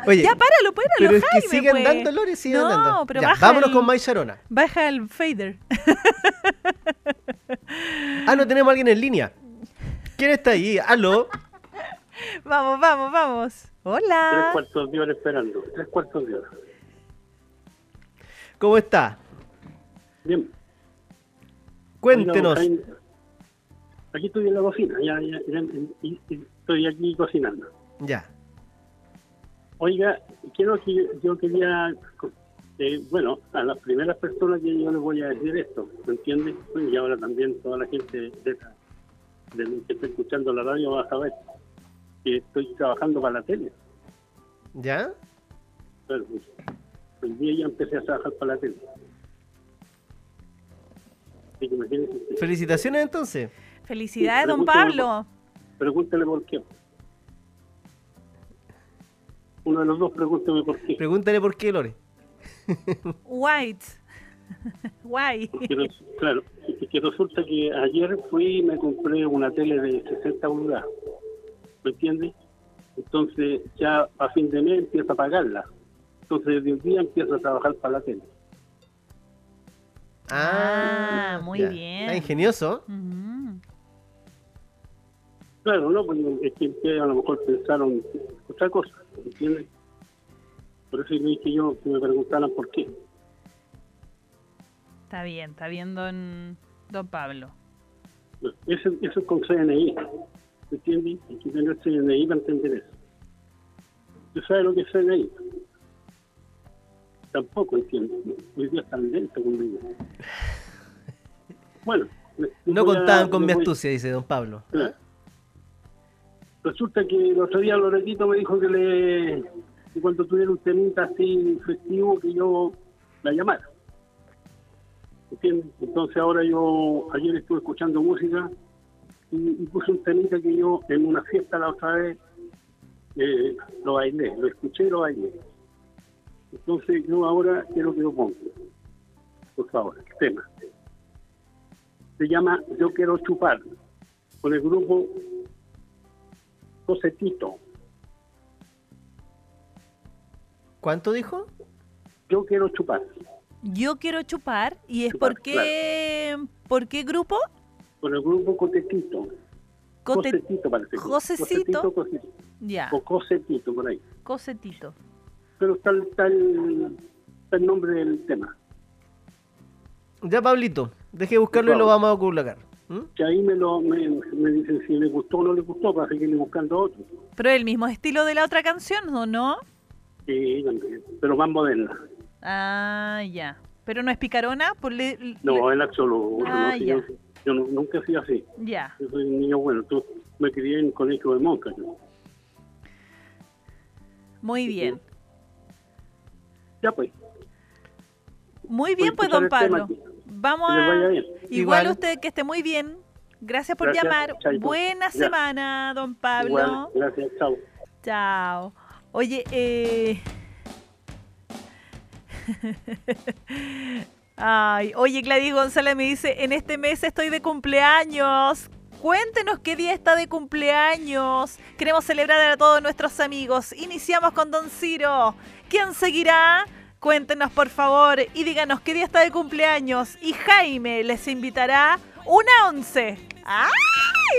Oye, Ya, páralo, pero es Jaime, que sigan pues. dando, Lore, sigan dando. No, pero Ya, baja vámonos el... con May Sharona. Baja el fader. Ah, no tenemos a alguien en línea. ¿Quién está ahí? ¿Aló? Vamos. Hola. 3/4 de hora esperando. 3/4 de hora. ¿Cómo está? Bien. Cuéntenos. Oiga, Jaime, aquí estoy en la cocina. Y estoy aquí cocinando. Ya. Oiga, yo quería... bueno, a las primeras personas que yo les voy a decir esto, ¿me entiendes? Y ahora también toda la gente de que está escuchando la radio va a saber que estoy trabajando para la tele. ¿Ya? Pero, el día ya empecé a trabajar para la tele. Así que imagínese usted. Felicitaciones entonces. Felicidades, Sí, don Pablo. Pregúntele por qué. Uno de los dos, pregúnteme por qué. Pregúntale por qué, Lore. White. Guay. Claro, es que resulta que ayer fui y me compré una tele de 60 pulgadas. ¿Me entiendes? Entonces ya a fin de mes empiezo a pagarla. Entonces desde un día empiezo a trabajar para la tele. Muy ya. bien. Está ingenioso. Ujú. Claro, ¿no? Porque es que a lo mejor pensaron otra cosa, ¿me entiendes? Por eso me dije yo que me preguntaran por qué. Está bien, don Pablo. Eso es con CNI, ¿me entiendes? Hay que tener CNI para entender eso. ¿Usted sabe lo que es CNI? Tampoco entiendo. Hoy día están lento conmigo. Bueno. No contaban con mi astucia, dice don Pablo. Claro. Resulta que el otro día Loretito me dijo que cuando tuviera un temita así festivo que yo la llamara. ¿Entiendes? Entonces ahora ayer estuve escuchando música y puse un temita que yo en una fiesta la otra vez lo bailé, lo escuché y lo bailé. Entonces yo ahora quiero que lo ponga, por favor, el tema. Se llama Yo Quiero Chupar, con el grupo Cosetito. ¿Cuánto dijo? Yo Quiero Chupar. Yo quiero chupar. ¿Y es Chupar, por qué? ¿Por qué grupo? Con el grupo Cosetito. Cosetito parece que. ¿Josecito? Cosetito. Ya. O Cosetito, por ahí. Cosetito. Pero está el nombre del tema. Ya, Pablito. Deje de buscarlo y lo vamos a colocar. Que ahí me dicen si le gustó o no le gustó para seguir buscando otro. ¿Pero el mismo estilo de la otra canción o no? Sí, también, pero más moderna. Ah, ya. ¿Pero no es picarona? No, en absoluto. Ah, no, si ya. yo nunca he sido así. Ya. Yo soy un niño bueno. Tú me crié en un colegio de monjas. ¿No? Muy bien. Ya pues. Muy bien, pues, escuchar don el tema Pablo. aquí. Vamos Que les vaya a... bien. Igual Igual. usted, que esté muy bien. Gracias por Gracias, llamar. chaito. Buena Ya. semana, don Pablo. Igual, gracias, chao. Chao. Oye, Ay, oye, Gladys González me dice, en este mes estoy de cumpleaños. Cuéntenos qué día está de cumpleaños. Queremos celebrar a todos nuestros amigos. Iniciamos con don Ciro. ¿Quién seguirá? Cuéntenos, por favor, y díganos qué día está de cumpleaños. Y Jaime les invitará una 11. ¡Ay!